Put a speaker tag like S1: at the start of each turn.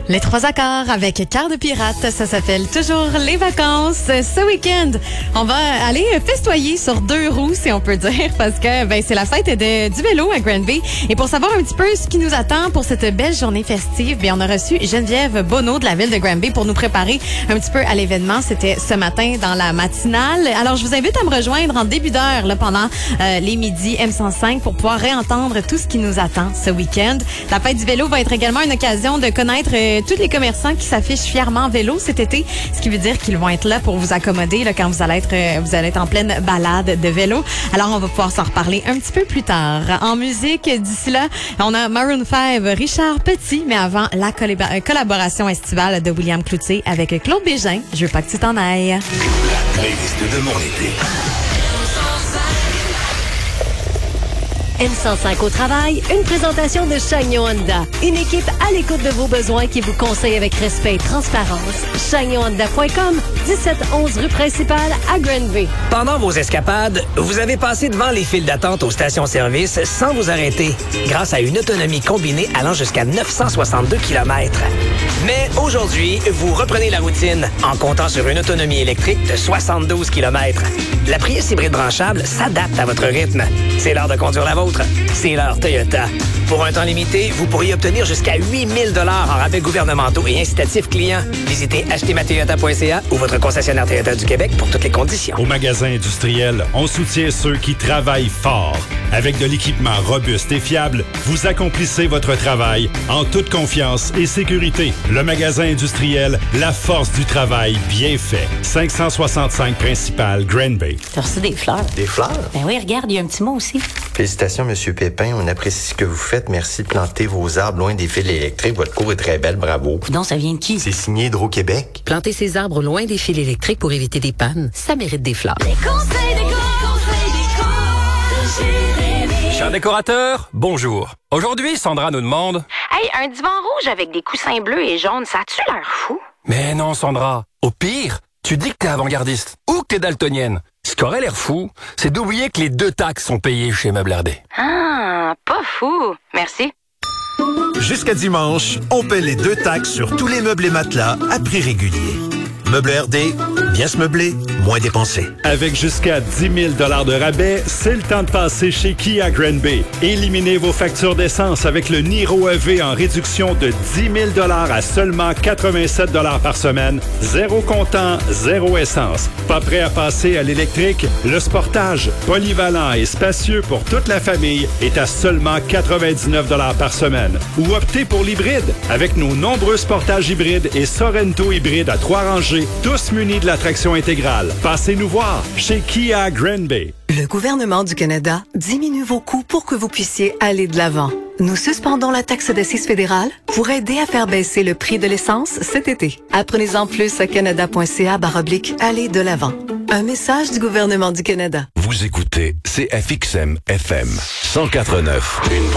S1: Les trois accords avec Cœur de pirate, ça s'appelle toujours les vacances. Ce week-end, on va aller festoyer sur deux roues, si on peut dire, parce que c'est la fête du vélo à Granby. Et pour savoir un petit peu ce qui nous attend pour cette belle journée festive, on a reçu Geneviève Bonneau de la ville de Granby pour nous préparer un petit peu à l'événement. C'était ce matin dans la matinale. Alors, je vous invite à me rejoindre en début d'heure pendant les midis M105 pour pouvoir réentendre tout ce qui nous attend ce week-end. La fête du vélo va être également une occasion de connaître tous les commerçants qui s'affichent fièrement en vélo cet été, ce qui veut dire qu'ils vont être là pour vous accommoder quand vous allez être en pleine balade de vélo. Alors, on va pouvoir s'en reparler un petit peu plus tard. En musique, d'ici là, on a Maroon 5, Richard Petit, mais avant, la collaboration estivale de William Cloutier avec Claude Bégin. Je veux pas que tu t'en ailles.
S2: La playlist de mon été.
S3: M105 au travail, une présentation de Chagnon Honda. Une équipe à l'écoute de vos besoins qui vous conseille avec respect et transparence. ChagnonHonda.com, 1711 rue principale à Granby.
S4: Pendant vos escapades, vous avez passé devant les files d'attente aux stations-service sans vous arrêter, grâce à une autonomie combinée allant jusqu'à 962 km. Mais aujourd'hui, vous reprenez la routine en comptant sur une autonomie électrique de 72 km. La Prius hybride branchable s'adapte à votre rythme. C'est l'heure de conduire la vôtre. C'est l'heure Toyota. Pour un temps limité, vous pourriez obtenir jusqu'à 8 000 $ en rabais gouvernementaux et incitatifs clients. Visitez achetezmatoyota.ca ou votre concessionnaire Toyota du Québec pour toutes les conditions.
S5: Au magasin industriel, on soutient ceux qui travaillent fort. Avec de l'équipement robuste et fiable, vous accomplissez votre travail en toute confiance et sécurité. Le magasin industriel, la force du travail bien fait. 565 principal Granby.
S6: T'as reçu des fleurs?
S7: Des fleurs?
S6: Ben oui, regarde, il y a un petit mot aussi.
S7: Félicitations, Monsieur Pépin. On apprécie ce que vous faites. Merci de planter vos arbres loin des fils électriques. Votre cour est très belle. Bravo.
S6: Non, ça vient de qui?
S7: C'est signé Hydro-Québec.
S8: Planter ses arbres loin des fils électriques pour éviter des pannes, ça mérite des fleurs.
S3: Les conseils déco de Jérémy.
S9: Cher décorateur, bonjour. Aujourd'hui, Sandra nous demande...
S10: Hey, un divan rouge avec des coussins bleus et jaunes, ça a-tu l'air fou?
S9: Mais non, Sandra. Au pire, tu dis que t'es avant-gardiste ou que t'es daltonienne. Ce qui aurait l'air fou, c'est d'oublier que les deux taxes sont payées chez Meubles RD.
S10: Ah, pas fou. Merci.
S2: Jusqu'à dimanche, on paie les deux taxes sur tous les meubles et matelas à prix régulier. Meubles RD, bien se meubler, moins dépenser.
S5: Avec jusqu'à 10 000 $ de rabais, c'est le temps de passer chez Kia Granby. Éliminez vos factures d'essence avec le Niro EV en réduction de 10 000 $ à seulement 87 $ par semaine. Zéro comptant, zéro essence. Pas prêt à passer à l'électrique? Le Sportage, polyvalent et spacieux pour toute la famille, est à seulement 99 $ par semaine. Ou optez pour l'hybride avec nos nombreux Sportages hybrides et Sorento hybrides à 3 rangées, tous munis de la traction intégrale. Passez nous voir chez Kia Granby.
S11: Le gouvernement du Canada diminue vos coûts pour que vous puissiez aller de l'avant. Nous suspendons la taxe d'assises fédérale pour aider à faire baisser le prix de l'essence cet été. Apprenez-en plus à canada.ca/aller de l'avant. Un message du gouvernement du Canada.
S2: Vous écoutez CFXM FM 104.9. Une